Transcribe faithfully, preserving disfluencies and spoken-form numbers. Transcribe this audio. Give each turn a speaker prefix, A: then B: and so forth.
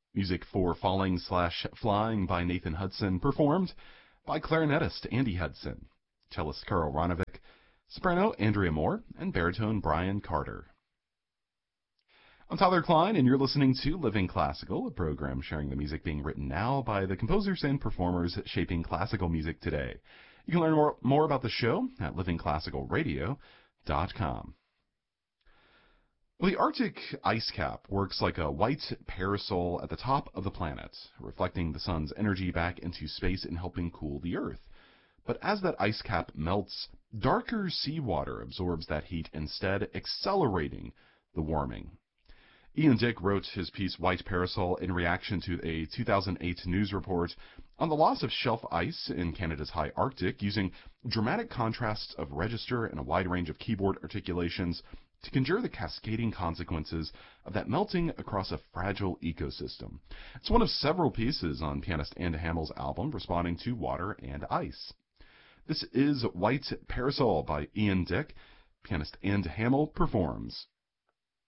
A: Music for Falling slash Flying by Nathan Hudson, performed by clarinetist Andy Hudson, cellist Karl Ronovic, soprano Andrea Moore, and baritone Brian Carter. I'm Tyler Klein, and you're listening to Living Classical, a program sharing the music being written now by the composers and performers shaping classical music today. You can learn more, more about the show at living classical radio dot com. Well, the Arctic ice cap works like a white parasol at the top of the planet, reflecting the sun's energy back into space and helping cool the Earth. But as that ice cap melts, darker seawater absorbs that heat, instead accelerating the warming. Ian Dick wrote his piece White Parasol in reaction to a two thousand eight news report on the loss of shelf ice in Canada's high Arctic, using dramatic contrasts of register and a wide range of keyboard articulations to conjure the cascading consequences of that melting across a fragile ecosystem. It's one of several pieces on pianist Andy Hamel's album responding to water and ice. This is White Parasol by Ian Dick. Pianist Andy Hamel performs.